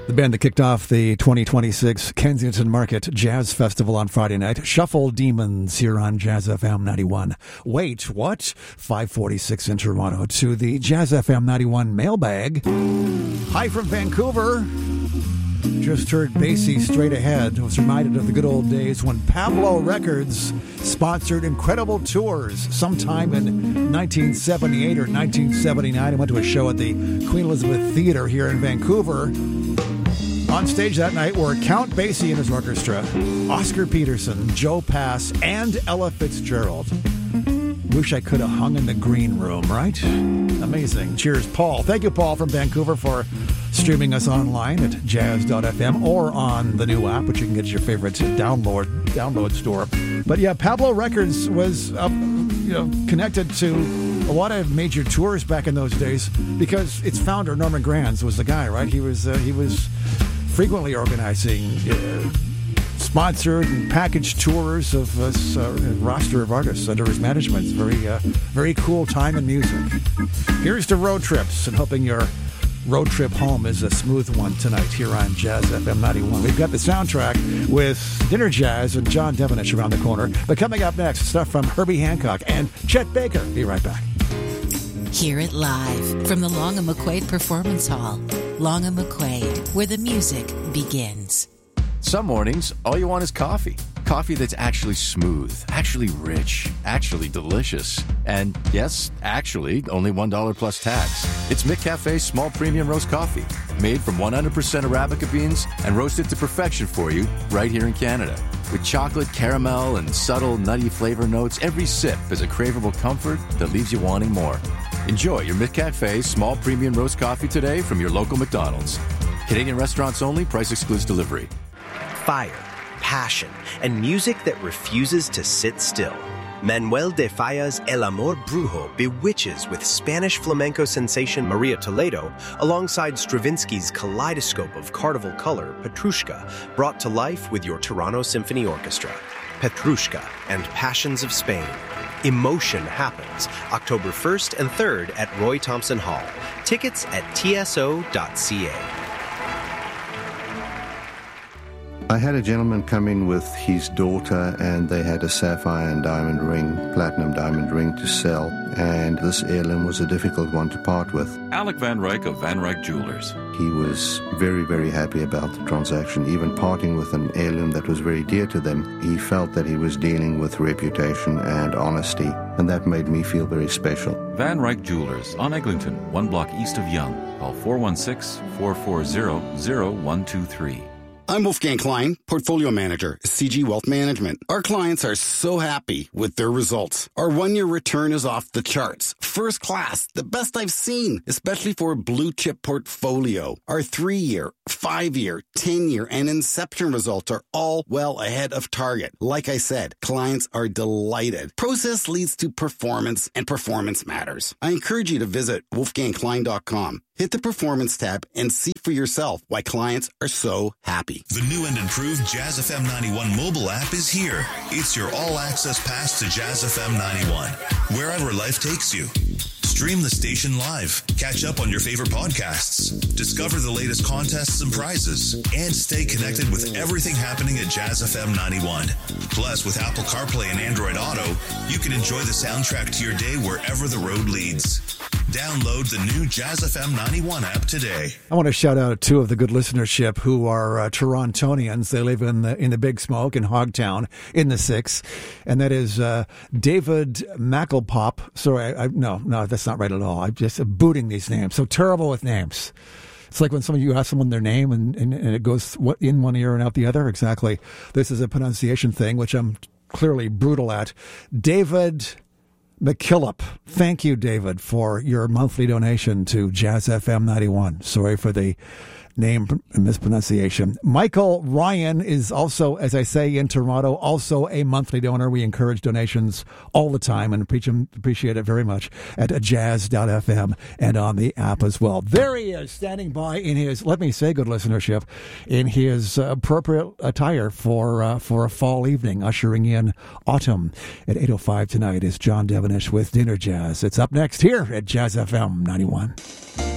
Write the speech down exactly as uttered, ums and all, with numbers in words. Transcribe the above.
The band that kicked off the twenty twenty-six Kensington Market Jazz Festival on Friday night, Shuffle Demons, here on Jazz F M ninety-one. Wait, what? five forty-six in Toronto to the Jazz F M ninety-one mailbag. Hi from Vancouver. Just heard Basie Straight Ahead. I was reminded of the good old days when Pablo Records sponsored incredible tours sometime in nineteen seventy-eight or nineteen seventy-nine. I went to a show at the Queen Elizabeth Theatre here in Vancouver. On stage that night were Count Basie and his orchestra, Oscar Peterson, Joe Pass, and Ella Fitzgerald. Wish I could have hung in the green room, right? Amazing. Cheers, Paul. Thank you, Paul, from Vancouver, for streaming us online at jazz dot f m or on the new app, which you can get at your favorite download download store. But yeah, Pablo Records was uh, you know connected to a lot of major tours back in those days because its founder, Norman Granz, was the guy, right? He was uh, he was frequently organizing uh, sponsored and packaged tours of this uh, roster of artists under his management. It's very, uh, very cool time in music. Here's to road trips, and hoping your road trip home is a smooth one tonight here on Jazz F M ninety-one. We've got the soundtrack with Dinner Jazz and John Devenish around the corner. But coming up next, stuff from Herbie Hancock and Chet Baker. Be right back. Hear it live from the Long and McQuaid Performance Hall. Long and McQuaid, where the music begins. Some mornings, all you want is coffee. Coffee that's actually smooth, actually rich, actually delicious. And yes, actually, only one dollar plus tax. It's McCafe's small premium roast coffee, made from one hundred percent Arabica beans and roasted to perfection for you right here in Canada. With chocolate, caramel, and subtle nutty flavor notes, every sip is a craveable comfort that leaves you wanting more. Enjoy your McCafe small premium roast coffee today from your local McDonald's. Canadian restaurants only, price excludes delivery. Fire, passion, and music that refuses to sit still. Manuel de Falla's El Amor Brujo bewitches with Spanish flamenco sensation Maria Toledo alongside Stravinsky's kaleidoscope of carnival color, Petrushka, brought to life with your Toronto Symphony Orchestra. Petrushka and Passions of Spain. Emotion happens October first and third at Roy Thompson Hall. Tickets at t s o dot c a. I had a gentleman come in with his daughter, and they had a sapphire and diamond ring, platinum diamond ring to sell, and this heirloom was a difficult one to part with. Alec Van Ryk of Van Ryk Jewelers. He was very, very happy about the transaction, even parting with an heirloom that was very dear to them. He felt that he was dealing with reputation and honesty, and that made me feel very special. Van Ryk Jewelers on Eglinton, one block east of Yonge. Call four one six, four four zero, zero one two three. I'm Wolfgang Klein, Portfolio Manager, C G Wealth Management. Our clients are so happy with their results. Our one-year return is off the charts. First class, the best I've seen, especially for a blue-chip portfolio. Our three-year, five-year, ten-year, and Inception results are all well ahead of target. Like I said, clients are delighted. Process leads to performance, and performance matters. I encourage you to visit wolfgang klein dot com. Hit the Performance tab and see for yourself why clients are so happy. The new and improved Jazz F M ninety-one mobile app is here. It's your all-access pass to Jazz F M ninety-one, wherever life takes you. Stream the station live, catch up on your favorite podcasts, discover the latest contests and prizes, and stay connected with everything happening at Jazz F M ninety-one. Plus, with Apple CarPlay and Android Auto, you can enjoy the soundtrack to your day wherever the road leads. Download the new Jazz F M ninety-one app today. I want to shout out two of the good listenership who are uh, Torontonians. They live in the in the Big Smoke in Hogtown in the Six, and that is uh, David McElpop. Sorry, I, I, no, no, that's not right at all. I'm just booting these names. So terrible with names. It's like when some of you ask someone their name and, and, and it goes in one ear and out the other. Exactly. This is a pronunciation thing, which I'm clearly brutal at. David McKillop. Thank you, David, for your monthly donation to Jazz F M ninety-one. Sorry for the name mispronunciation. Michael Ryan is also, as I say, in Toronto, also a monthly donor. We encourage donations all the time and appreciate it very much at jazz dot f m and on the app as well. There he is, standing by in his, let me say, good listenership, in his appropriate attire for uh, for a fall evening, ushering in autumn. At eight oh five tonight is John Devenish with Dinner Jazz. It's up next here at Jazz F M ninety-one.